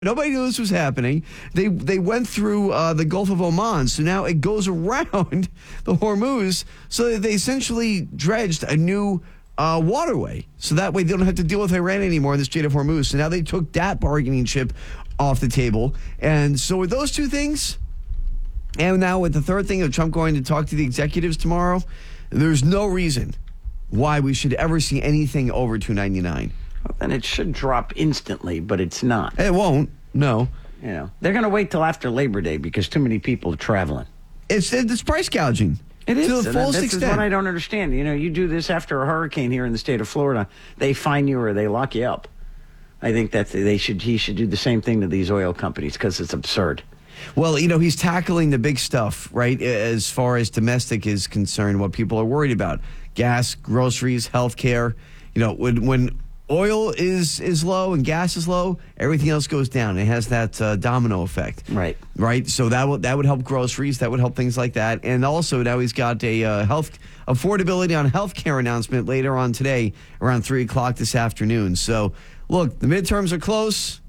Nobody knew this was happening. They went through the Gulf of Oman, so now it goes around the Hormuz. So they essentially dredged a new waterway, so that way they don't have to deal with Iran anymore in the Strait of Hormuz. So now they took that bargaining chip off the table. And so with those two things, and now with the third thing of Trump going to talk to the executives tomorrow, there's no reason why we should ever see anything over $2.99. Well, then it should drop instantly, but it's not. It won't. No. They're going to wait till after Labor Day because too many people are traveling. It's price gouging. It is. To the fullest extent. This is what I don't understand. You do this after a hurricane here in the state of Florida, they fine you or they lock you up. I think that he should do the same thing to these oil companies because it's absurd. Well, he's tackling the big stuff, right, as far as domestic is concerned, what people are worried about. Gas, groceries, healthcare. When oil is low and gas is low, everything else goes down. It has that domino effect. Right. So that would help groceries. That would help things like that. And also now he's got a health affordability on healthcare announcement later on today around 3 o'clock this afternoon. So, look, the midterms are close.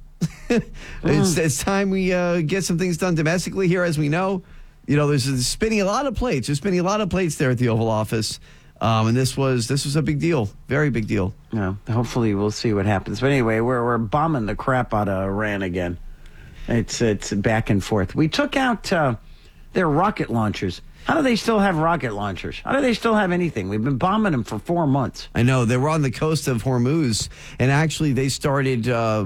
It's time we get some things done domestically here, as we know. There's spinning a lot of plates. There's spinning a lot of plates there at the Oval Office. And this was a big deal, very big deal. Yeah, hopefully we'll see what happens. But anyway, we're bombing the crap out of Iran again. It's back and forth. We took out their rocket launchers. How do they still have rocket launchers? How do they still have anything? We've been bombing them for 4 months. I know. They were on the coast of Hormuz, and actually they started...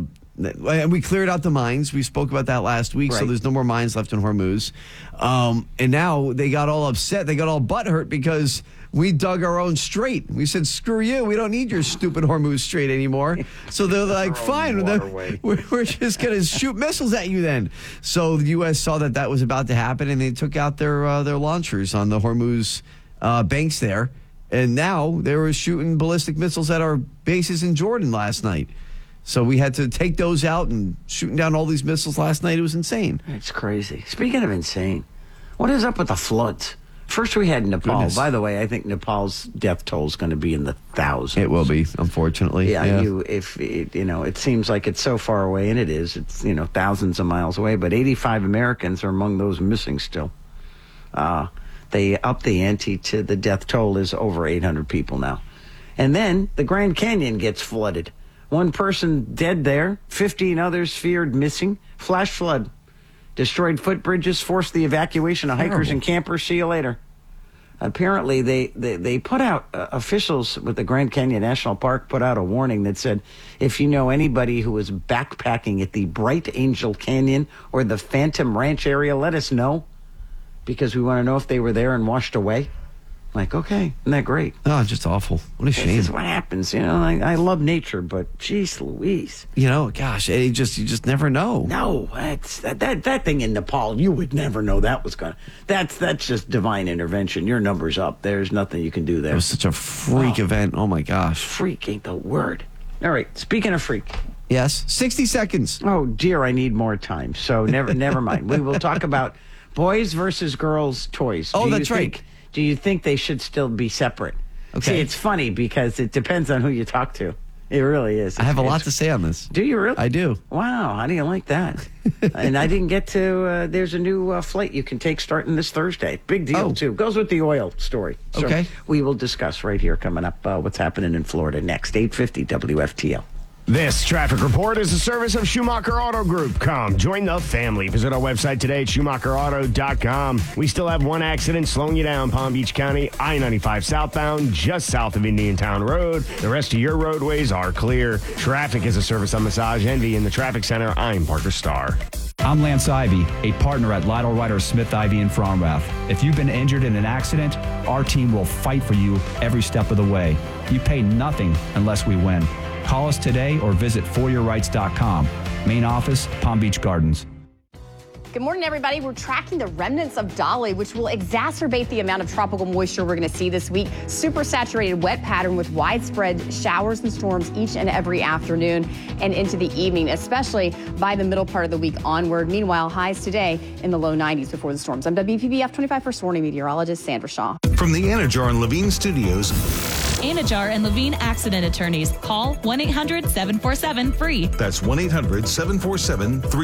we cleared out the mines. We spoke about that last week, right. So there's no more mines left in Hormuz. And now they got all upset. They got all butthurt because we dug our own strait. We said, screw you. We don't need your stupid Hormuz Strait anymore. So they're like, fine. We're just going to shoot missiles at you then. So the U.S. saw that was about to happen, and they took out their launchers on the Hormuz banks there. And now they were shooting ballistic missiles at our bases in Jordan last night. So we had to take those out and shooting down all these missiles last night. It was insane. It's crazy. Speaking of insane, what is up with the floods? First we had Nepal. Goodness. By the way, I think Nepal's death toll is going to be in the thousands. It will be, unfortunately. Yeah. It seems like it's so far away, and it is. It's thousands of miles away. But 85 Americans are among those missing still. They upped the ante to the death toll is over 800 people now, and then the Grand Canyon gets flooded. 1 person dead there, 15 others feared missing. Flash flood. Destroyed footbridges, forced the evacuation of hikers and campers. See you later. Apparently, they put out, officials with the Grand Canyon National Park put out a warning that said, if you know anybody who was backpacking at the Bright Angel Canyon or the Phantom Ranch area, let us know, because we want to know if they were there and washed away. Like, okay, isn't that great? Oh, just awful. What a shame. This is what happens. I love nature, but geez Louise. Gosh, you just never know. No, that's that thing in Nepal, you would never know that was going to. That's just divine intervention. Your number's up. There's nothing you can do there. It was such a freak event. Oh, my gosh. Freak ain't the word. All right, speaking of freak. Yes, 60 seconds. Oh, dear, I need more time. So never mind. We will talk about boys versus girls toys. Oh, that's right. Do you think they should still be separate? Okay. See, it's funny because it depends on who you talk to. It really is. I have a lot to say on this. Do you really? I do. Wow, how do you like that? And I didn't get to, there's a new flight you can take starting this Thursday. Big deal, too. Goes with the oil story. So okay. We will discuss right here coming up what's happening in Florida next. 850 WFTL. This traffic report is a service of Schumacher Auto Group. Come, join the family. Visit our website today at SchumacherAuto.com. We still have 1 accident slowing you down, Palm Beach County, I-95 southbound, just south of Indiantown Road. The rest of your roadways are clear. Traffic is a service of Massage Envy in the Traffic Center. I'm Parker Starr. I'm Lance Ivy, a partner at Lytle Ryder Smith Ivy in Fromrath. If you've been injured in an accident, our team will fight for you every step of the way. You pay nothing unless we win. Call us today or visit foryourrights.com. Main office, Palm Beach Gardens. Good morning, everybody. We're tracking the remnants of Dolly, which will exacerbate the amount of tropical moisture we're going to see this week. Super saturated wet pattern with widespread showers and storms each and every afternoon and into the evening, especially by the middle part of the week onward. Meanwhile, highs today in the low 90s before the storms. I'm WPBF 25 First Warning meteorologist Sandra Shaw. From the Anajar and Levine Studios. Anajar and Levine Accident Attorneys. Call 1-800-747-FREE. That's 1-800-747-3